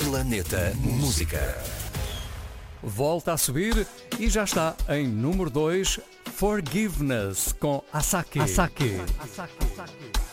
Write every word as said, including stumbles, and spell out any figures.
Planeta Música. Volta a subir e já está em número dois, Forgiveness com Asake. Asake. Asake. Asake.